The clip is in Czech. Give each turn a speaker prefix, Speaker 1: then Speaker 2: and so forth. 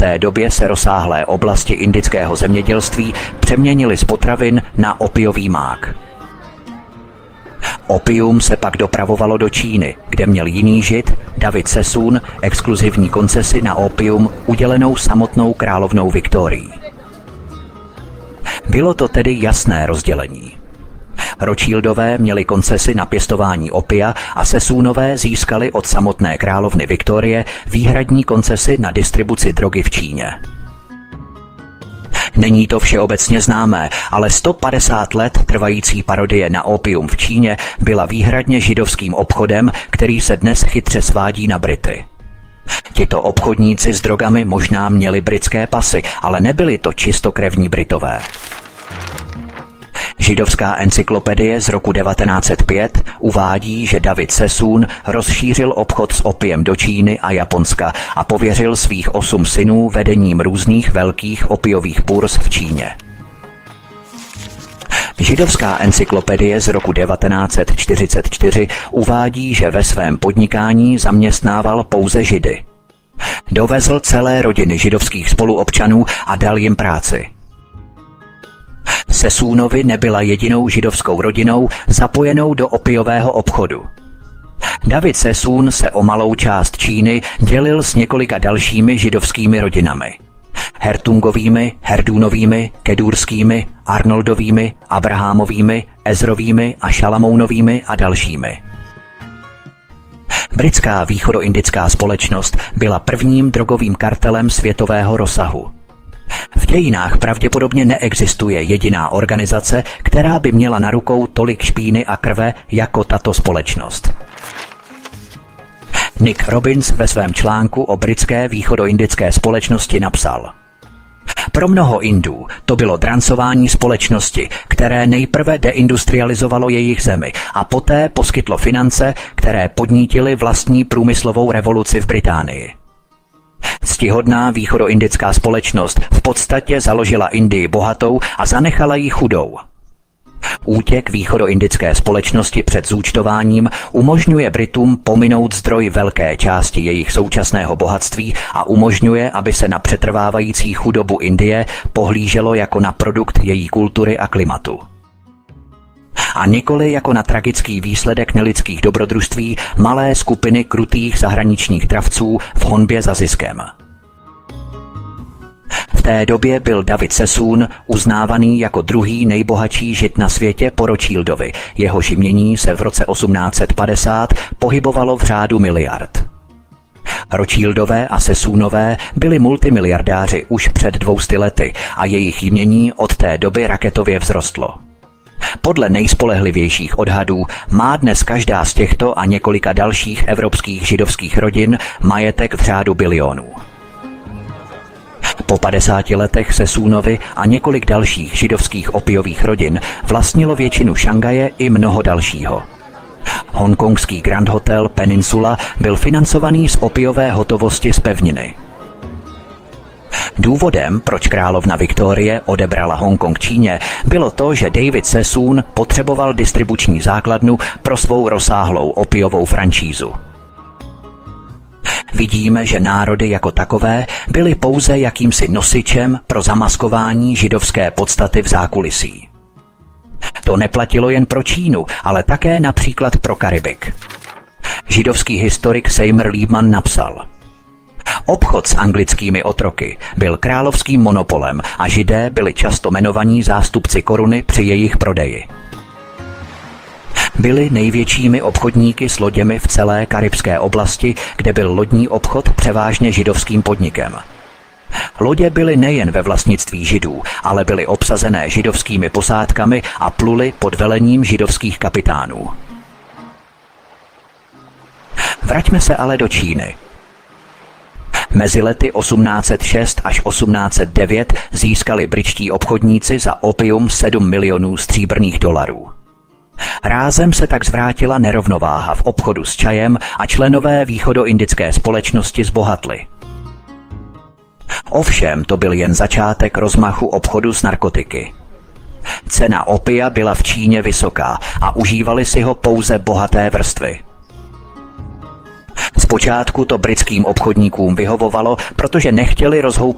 Speaker 1: té době se rozsáhlé oblasti indického zemědělství přeměnily z potravin na opiový mák. Opium se pak dopravovalo do Číny, kde měl jiný žid, David Sassoon, exkluzivní koncesi na opium udělenou samotnou královnou Viktorií. Bylo to tedy jasné rozdělení. Rothschildové měli koncesi na pěstování opia a Sassoonové získali od samotné královny Viktorie výhradní koncesi na distribuci drogy v Číně. Není to všeobecně známé, ale 150 let trvající parodie na opium v Číně byla výhradně židovským obchodem, který se dnes chytře svádí na Brity. Tito obchodníci s drogami možná měli britské pasy, ale nebyli to čistokrevní Britové. Židovská encyklopedie z roku 1905 uvádí, že David Sassoon rozšířil obchod s opiem do Číny a Japonska a pověřil svých 8 synů vedením různých velkých opiových burz v Číně. Židovská encyklopedie z roku 1944 uvádí, že ve svém podnikání zaměstnával pouze Židy. Dovezl celé rodiny židovských spoluobčanů a dal jim práci. Sassoonovi nebyla jedinou židovskou rodinou zapojenou do opiového obchodu. David Sassoon se o malou část Číny dělil s několika dalšími židovskými rodinami. Hertungovými, Herdunovými, Kedurskými, Arnoldovými, Abrahamovými, Ezrovými a Šalamounovými a dalšími. Britská východoindická společnost byla prvním drogovým kartelem světového rozsahu. V dějinách pravděpodobně neexistuje jediná organizace, která by měla na rukou tolik špíny a krve jako tato společnost. Nick Robbins ve svém článku o britské východoindické společnosti napsal: pro mnoho Indů to bylo drancování společnosti, které nejprve deindustrializovalo jejich zemi a poté poskytlo finance, které podnítily vlastní průmyslovou revoluci v Británii. Ctihodná východoindická společnost v podstatě založila Indii bohatou a zanechala ji chudou. Útěk východoindické společnosti před zúčtováním umožňuje Britům pominout zdroj velké části jejich současného bohatství a umožňuje, aby se na přetrvávající chudobu Indie pohlíželo jako na produkt její kultury a klimatu. A nikoli jako na tragický výsledek nelidských dobrodružství malé skupiny krutých zahraničních dravců v honbě za ziskem. V té době byl David Sassoon uznávaný jako druhý nejbohatší žid na světě po Rothschildovi. Jeho jmění se v roce 1850 pohybovalo v řádu miliard. Rothschildové a Sassoonové byli multimiliardáři už před 200 lety a jejich jmění od té doby raketově vzrostlo. Podle nejspolehlivějších odhadů má dnes každá z těchto a několika dalších evropských židovských rodin majetek v řádu bilionů. Po 50 letech Sassoonovi a několik dalších židovských opiových rodin vlastnilo většinu Šangaje i mnoho dalšího. Hongkongský Grand Hotel Peninsula byl financovaný z opiové hotovosti z pevniny. Důvodem, proč královna Viktorie odebrala Hongkong Číně, bylo to, že David Sassoon potřeboval distribuční základnu pro svou rozsáhlou opiovou franšízu. Vidíme, že národy jako takové byly pouze jakýmsi nosičem pro zamaskování židovské podstaty v zákulisí. To neplatilo jen pro Čínu, ale také například pro Karibik. Židovský historik Seymour Liebman napsal: obchod s anglickými otroky byl královským monopolem a Židé byli často jmenovaní zástupci koruny při jejich prodeji. Byli největšími obchodníky s loděmi v celé karibské oblasti, kde byl lodní obchod převážně židovským podnikem. Lodě byly nejen ve vlastnictví Židů, ale byly obsazené židovskými posádkami a pluly pod velením židovských kapitánů. Vraťme se ale do Číny. Mezi lety 1806 až 1809 získali britští obchodníci za opium 7 milionů stříbrných dolarů. Rázem se tak zvrátila nerovnováha v obchodu s čajem a členové východoindické společnosti zbohatli. Ovšem to byl jen začátek rozmachu obchodu s narkotiky. Cena opia byla v Číně vysoká a užívali si ho pouze bohaté vrstvy. Zpočátku to britským obchodníkům vyhovovalo, protože nechtěli rozhoupat